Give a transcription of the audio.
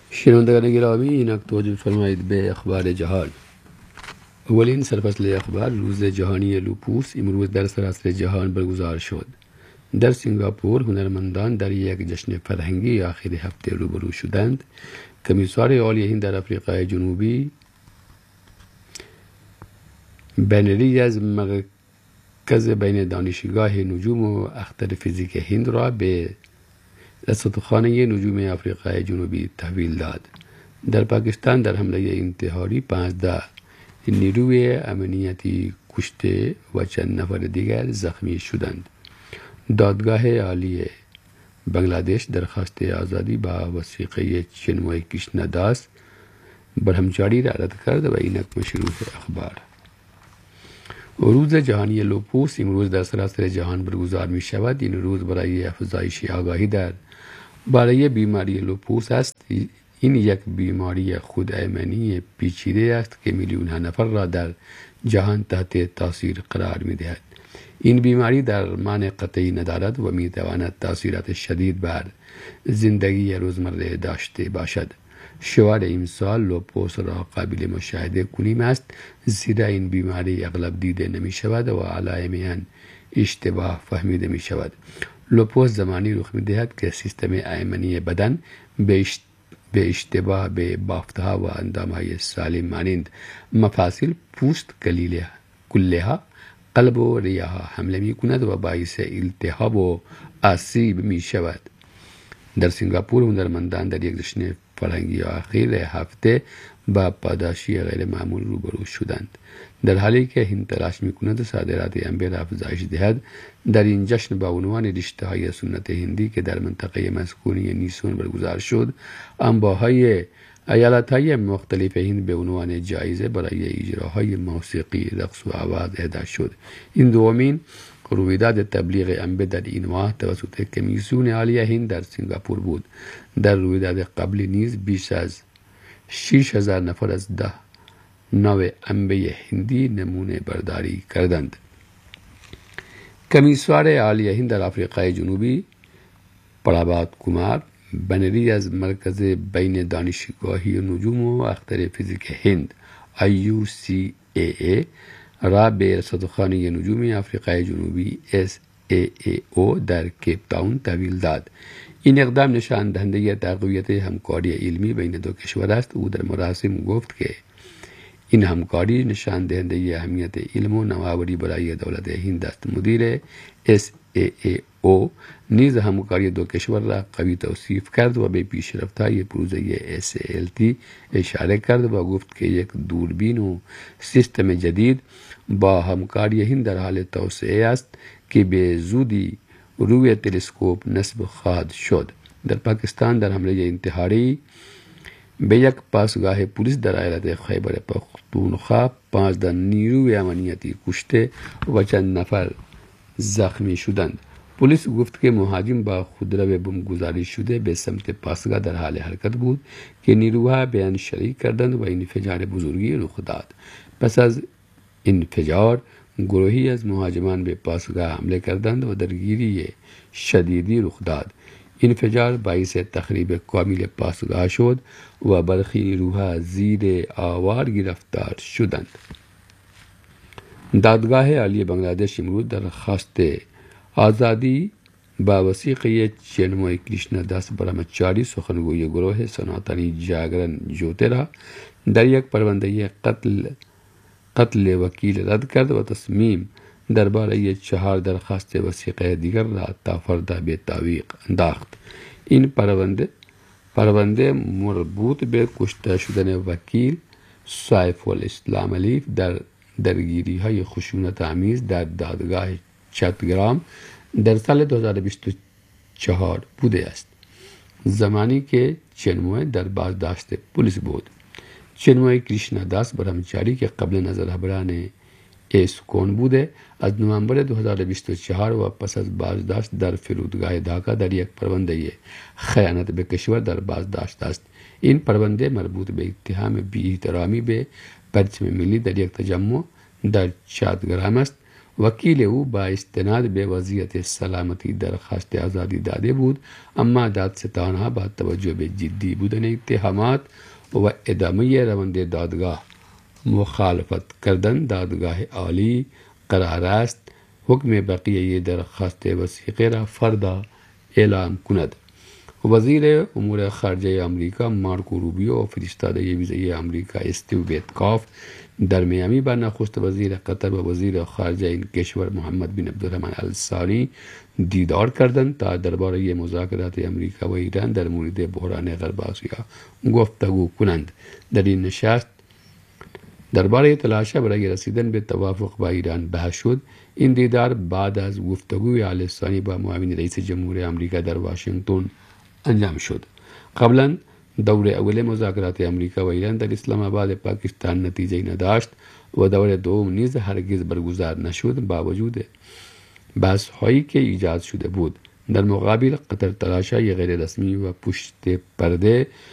شنوندگان گرامی، اینک توجه فرمایید به اخبار جهان. اولین سرفصل اخبار روز جهانی لوپوس امروز در سراسر جهان برگزار شد. در سنگاپور هنرمندان در یک جشن فرهنگی آخر هفته روبرو شدند. کمیسار عالی هند در آفریقای جنوبی بینری از مرکز بین دانشگاه نجوم و اختر فیزیک هند را به رصدخانه نجوم آفریقای جنوبی تحویل داد. در پاکستان در حمله انتحاری 15 نیروی امنیتی کشته و چند نفر دیگر زخمی شدند. دادگاه عالی بنگلادش درخواست آزادی با وثیقه چنموی کریشنا داس برهمچاری را رد کرد و اینک مشروع اخبار. روز جهانی لوپوس امروز در سراسر جهان برگزار می شود. این روز برای افزایش آگاهی برای بیماری لوپوس است. این یک بیماری خودایمنی پیچیده است که میلیون نفر را در جهان تحت تاثیر قرار می دهد. این بیماری درمان قطعی ندارد و می تواند تاثیرات شدید بر زندگی روزمره داشته باشد. شعار امسال لوپوس را قابل مشاهده کنیم است، زیرا این بیماری اغلب دیده نمی شود و علائم آن اشتباه فهمیده می شود. لوپوس زمانی رخ می دهد که سیستم ایمنی بدن به اشتباه به بافتها و اندامهای سالم مانند مفاصل، پوست، کله، قلب و ریه‌ها حمله می کند و باعث التهاب و آسیب می شود. در سنگاپور هنرمندان در یک جشن فرهنگی آخر هفته با پاداشی غیر معمول روبرو شدند. در حالی که هند تلاش می‌کند صادرات انبه را افزایش دهد، در این جشن با عنوان رشته‌های سنت هندی که در منطقه مسکونی نیسون برگزار شد، انباهای ایالت‌های مختلف هند به عنوان جایزه برای اجراهای موسیقی، رقص و آواز اهدا شد. این دومین رویداد تبلیغ انبه در این ماه توسط کمیسیون عالی هند در سنگاپور بود. در رویداد قبلی نیز بیش از 6,000 نفر از 10 نوع انبه هندی نمونه برداری کردند. کمیسار عالی هند در آفریقای جنوبی پرابات کومار بنری از مرکز بین دانشگاهی نجوم و اختر فیزیک هند IUCAA را به رصدخانه نجوم آفریقای جنوبی SAAO در کیپ تاون تحویل داد. این اقدام نشان دهنده تقویت همکاری علمی بین دو کشور است. او در مراسم گفت که این همکاری نشان دهنده اهمیت علم و نوآوری برای دولت هند است. مدیر SAAO نیز همکاری دو کشور را قوی توصیف کرد و به پیشرفت‌های پروژه SLT اشاره کرد و گفت که یک دوربین و سیستم جدید با همکاری هند در حال توسعه است که به زودی روی تلسکوپ نصب خواهد شد. در پاکستان در حمله انتحاری به یک پاسگاه پلیس در ایالت خیبر پختونخوا 15 نیروی امنیتی کشته و چند نفر زخمی شدند. پلیس گفت که مهاجم با خودرو بمبگذاری شده به سمت پاسگاه در حال حرکت بود که نیروها به آن شلیک کردند و انفجار بزرگی رخ داد. پس از انفجار گروهی از مهاجمان به پاسگاه حمله کردند و درگیری شدیدی رخ داد. انفجار باعث تخریب کامل پاسگاه شد و برخی نیروها زیر آوار گرفتار شدند. دادگاه عالی بنگلادش امروز درخواست آزادی با وثیقه چنموی کریشنا داس برهمچاری سخنگوی گروه سناتانی جاگرن جوتی را در یک پرونده قتل وکیل رد کرد و تصمیم درباره 4 درخواست وثیقه دیگر را تا فردا به تعویق انداخت. این پرونده مربوط به کشته شدن وکیل سیف الاسلام علیف در درگیری های خشونت آمیز در دادگاه چاتگرام در سال 2024 بوده است، زمانی که چنموی در بازداشت پلیس بود. چنموی کریشنا داس برهمچاری که قبل از رهبران ایسکون بوده، از نوامبر 2024 و پس از بازداشت در فرودگاه ঢাকা در یک پرونده خیانت به کشور در بازداشت است. این پرونده مربوط به اتهام بی احترامی به پرچم ملی در یک تجمع در چاتگرام است وکیل او با استناد به وضعیت سلامتی درخواست آزادی داده بود، اما دادستانها با توجه به جدی بودن اتهامات و ادامه روند دادگاه مخالفت کردن. دادگاه عالی قرار است حکم بقیه درخواست وثیقه را فردا اعلام کند. وزیر امور خارجه آمریکا مارکو روبیو و فرستاده ویزه آمریکا استیو بیتکاف در میامی با نخست وزیر قطر و وزیر خارجه این کشور محمد بن عبدالرحمن الثانی دیدار کردند تا درباره مذاکرات آمریکا و ایران در مورد بحران غرب آسیا گفتگو کنند. در این نشست درباره تلاش برای رسیدن به توافق با ایران بحث شد. این دیدار بعد از گفتگوی آل ثانی با معاون رئیس جمهور آمریکا در واشنگتن انجام شد. قبلا دور اول مذاکرات آمریکا و ایران در اسلام آباد پاکستان نتیجه نداشت و دور دوم نیز هرگز برگزار نشد با وجود بحث هایی که ایجاد شده بود. در مقابل قطر تلاش‌های غیر رسمی و پشت پرده